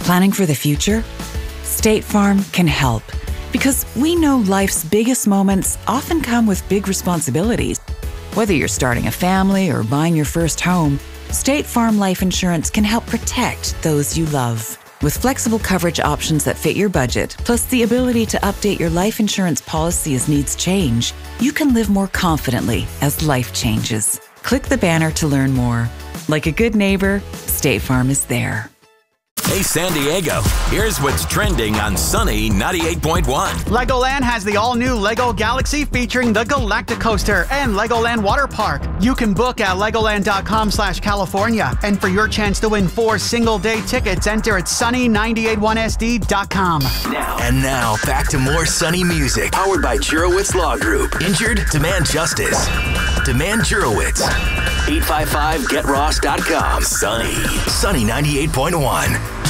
Planning for the future? State Farm can help because we know life's biggest moments often come with big responsibilities. Whether you're starting a family or buying your first home, State Farm Life Insurance can help protect those you love. With flexible coverage options that fit your budget, plus the ability to update your life insurance policy as needs change, you can live more confidently as life changes. Click the banner to learn more. Like a good neighbor, State Farm is there. Hey, San Diego, here's what's trending on Sunny 98.1. Legoland has the all-new Lego Galaxy featuring the Galacticoaster and Legoland Water Park. You can book at legoland.com/California. And for your chance to win 4 single-day tickets, enter at sunny981sd.com. Now, back to more Sunny music. Powered by Jurowitz Law Group. Injured? Demand justice. Demand Jurowitz. 855getross.com. Sunny 98.1.